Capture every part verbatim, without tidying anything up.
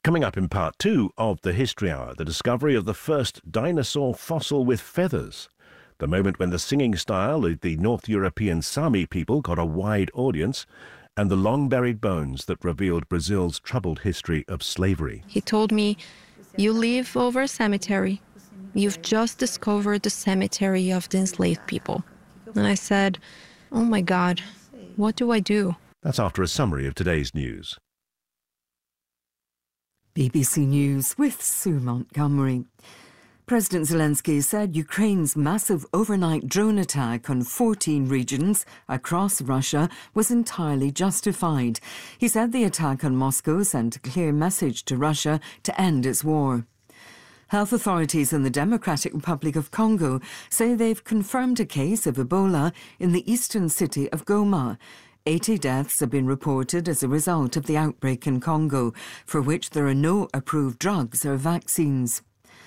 Coming up in part two of the History Hour, the discovery of the first dinosaur fossil with feathers, the moment when the singing style of the North European Sami people got a wide audience, and the long-buried bones that revealed Brazil's troubled history of slavery. He told me, "You live over a cemetery. You've just discovered the cemetery of the enslaved people." And I said, "Oh my God, what do I do?" That's after a summary of today's news. B B C News with Sue Montgomery. President Zelensky said Ukraine's massive overnight drone attack on fourteen regions across Russia was entirely justified. He said the attack on Moscow sent a clear message to Russia to end its war. Health authorities in the Democratic Republic of Congo say they've confirmed a case of Ebola in the eastern city of Goma. eighty deaths have been reported as a result of the outbreak in Congo, for which there are no approved drugs or vaccines.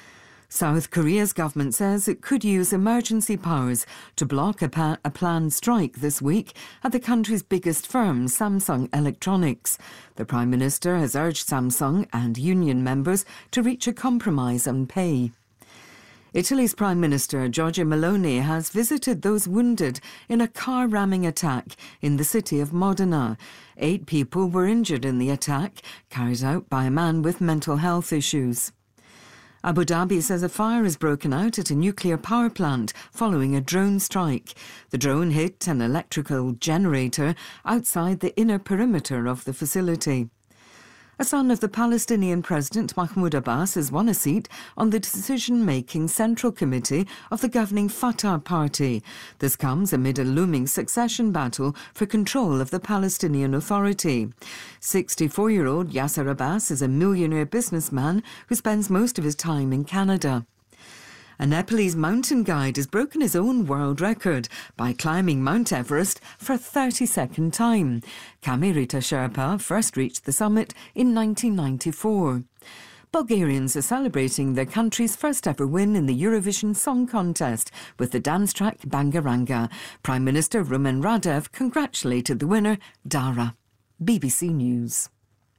South Korea's government says it could use emergency powers to block a, pa- a planned strike this week at the country's biggest firm, Samsung Electronics. The Prime Minister has urged Samsung and union members to reach a compromise on pay. Italy's Prime Minister Giorgia Meloni has visited those wounded in a car-ramming attack in the city of Modena. Eight people were injured in the attack, carried out by a man with mental health issues. Abu Dhabi says a fire has broken out at a nuclear power plant following a drone strike. The drone hit an electrical generator outside the inner perimeter of the facility. A son of the Palestinian President Mahmoud Abbas has won a seat on the decision-making Central Committee of the governing Fatah Party. This comes amid a looming succession battle for control of the Palestinian Authority. sixty-four-year-old Yasser Abbas is a millionaire businessman who spends most of his time in Canada. A Nepalese mountain guide has broken his own world record by climbing Mount Everest for a thirty-second time. Kamirita Sherpa first reached the summit in nineteen ninety-four. Bulgarians are celebrating their country's first ever win in the Eurovision Song Contest with the dance track Bangaranga. Prime Minister Rumen Radev congratulated the winner, Dara. B B C News.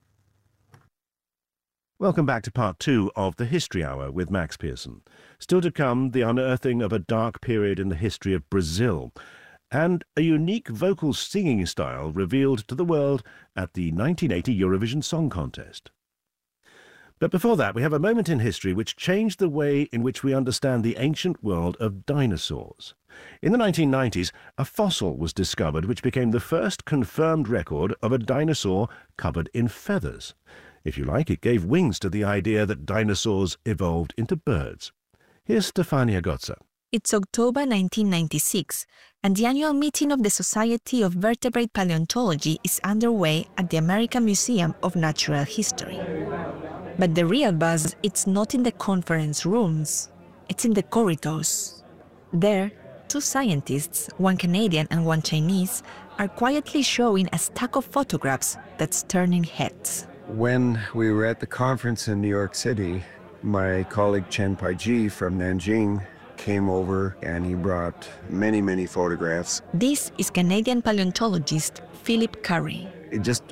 Welcome back to part two of the History Hour with Max Pearson. Still to come, the unearthing of a dark period in the history of Brazil, and a unique vocal singing style revealed to the world at the nineteen eighty Eurovision Song Contest. But before that, we have a moment in history which changed the way in which we understand the ancient world of dinosaurs. In the nineteen nineties, a fossil was discovered which became the first confirmed record of a dinosaur covered in feathers. If you like, it gave wings to the idea that dinosaurs evolved into birds. Here's Stefania Gotza. It's October nineteen ninety-six, and the annual meeting of the Society of Vertebrate Paleontology is underway at the American Museum of Natural History. But the real buzz, it's not in the conference rooms, it's in the corridors. There, two scientists, one Canadian and one Chinese, are quietly showing a stack of photographs that's turning heads. When we were at the conference in New York City, my colleague Chen Paiji from Nanjing came over and he brought many, many photographs. This is Canadian paleontologist Philip Curry. It just